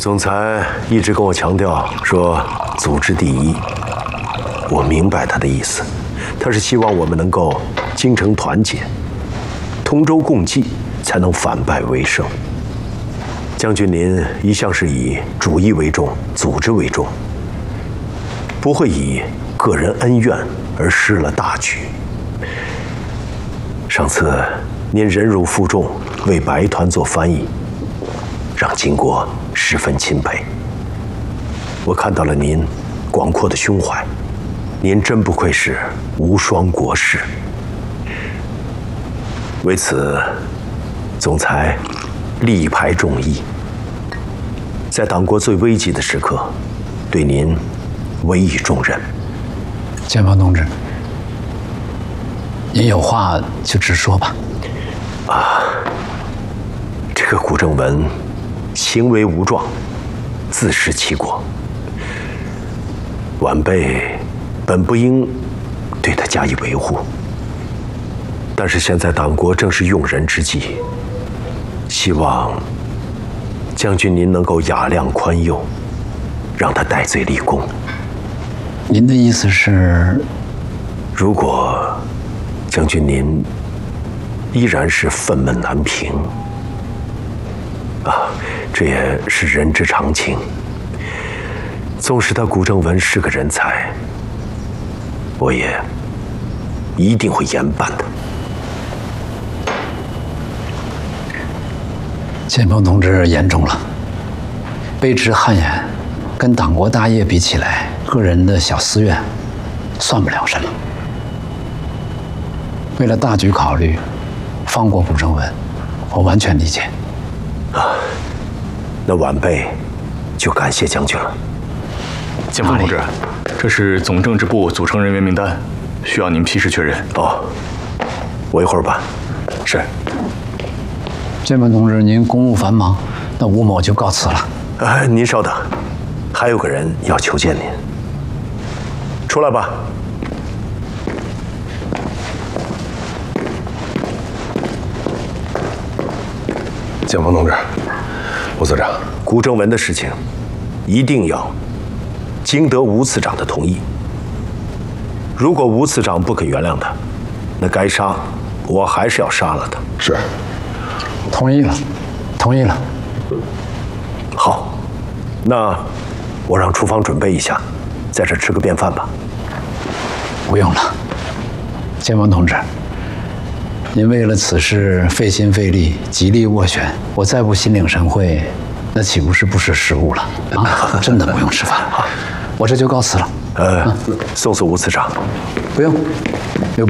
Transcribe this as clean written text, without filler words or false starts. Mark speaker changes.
Speaker 1: 总裁一直跟我强调说组织第一，我明白他的意思，他是希望我们能够精诚团结，同舟共济，才能反败为胜。将军您一向是以主义为重，组织为重，不会以个人恩怨而失了大局。上次您忍辱负重，为白团做翻译，让金国十分钦佩。我看到了您广阔的胸怀，您真不愧是无双国士。为此，总裁力排众议，在党国最危急的时刻，对您委以重任。
Speaker 2: 建邦同志，您有话就直说吧。
Speaker 1: 这个古正文行为无状，自食其果。晚辈本不应对他加以维护，但是现在党国正是用人之际，希望将军您能够雅量宽宥，让他戴罪立功。
Speaker 2: 您的意思是，
Speaker 1: 如果将军您依然是愤懑难平，这也是人之常情。纵使他古正文是个人才，我也一定会严办的。
Speaker 2: 建邦同志言重了，卑职汗颜，跟党国大业比起来，个人的小私怨算不了什么。为了大局考虑，放过古正文，我完全理解。
Speaker 1: 那晚辈就感谢将军了。
Speaker 3: 建峰同志，这是总政治部组成人员名单，需要您批示确认。
Speaker 1: 我一会儿办。
Speaker 3: 是。
Speaker 2: 建邦同志，您公务繁忙，那吴某就告辞了。
Speaker 1: 您稍等，还有个人要求见您。出来吧。
Speaker 4: 建峰同志，吴次长，
Speaker 1: 古正文的事情，一定要经得吴次长的同意。如果吴次长不肯原谅他，那该杀，我还是要杀了他。
Speaker 4: 是。
Speaker 2: 同意了，同意了。
Speaker 1: 好，那我让厨房准备一下，在这吃个便饭吧。
Speaker 2: 不用了，建邦同志，您为了此事费心费力，极力斡旋，我再不心领神会，那岂不是不识时务了啊？真的不用吃饭了，我这就告辞了。
Speaker 1: 送送吴次长。
Speaker 2: 不用，刘。